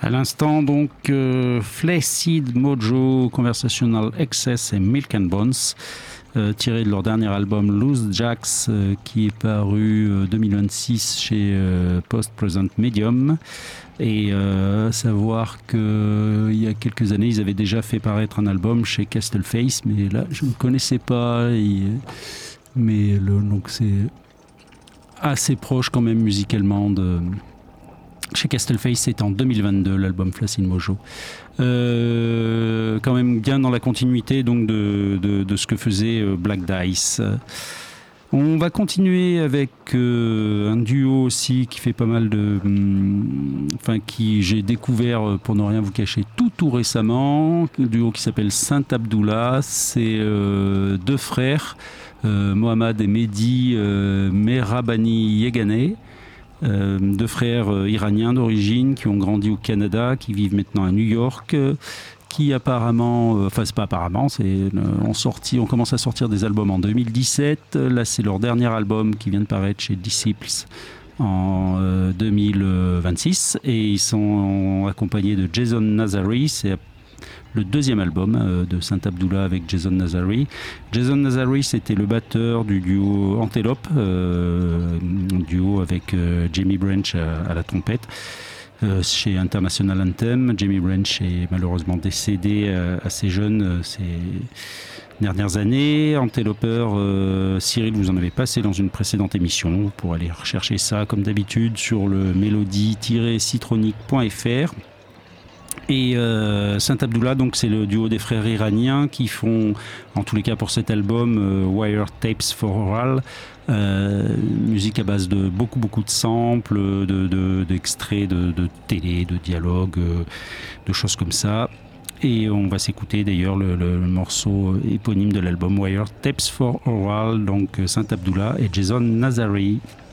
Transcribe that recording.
À l'instant, donc, Flaccid Mojo, Conversational Excess et Milk and Bones, tiré de leur dernier album Loose Jacks, qui est paru 2026 chez Post-Present Medium. Et savoir qu'il y a quelques années, ils avaient déjà fait paraître un album chez Castleface, mais là, je ne connaissais pas. Donc c'est assez proche quand même musicalement de... Chez Castleface, c'était en 2022 l'album Flaccid Mojo. Quand même bien dans la continuité donc de ce que faisait Black Dice. On va continuer avec un duo aussi qui fait pas mal de... qui j'ai découvert, pour ne rien vous cacher, tout récemment. Un duo qui s'appelle Saint Abdullah. C'est deux frères, Mohamed et Mehdi Mehrabani Yeganeh. Deux frères iraniens d'origine qui ont grandi au Canada, qui vivent maintenant à New York, qui apparemment, c'est pas apparemment, on commence à sortir des albums en 2017. Là, c'est leur dernier album qui vient de paraître chez Disciples en 2026, et ils sont accompagnés de Jason Nazari. C'est le deuxième album de Saint Abdullah avec Jason Nazari. Jason Nazari, c'était le batteur du duo Antelope, duo avec Jamie Branch à la trompette chez International Anthem. Jamie Branch est malheureusement décédé assez jeune ces dernières années. Anteloper, Cyril, vous en avez passé dans une précédente émission. Pour aller rechercher ça, comme d'habitude, sur le mélodie-citronique.fr. Et Saint Abdullah, donc c'est le duo des frères iraniens qui font, en tous les cas pour cet album, Wire Tapes for Oral, musique à base de beaucoup de samples, d'extraits de télé, de dialogues, de choses comme ça. Et on va s'écouter d'ailleurs le morceau éponyme de l'album Wire Tapes for Oral, donc Saint Abdullah et Jason Nazari.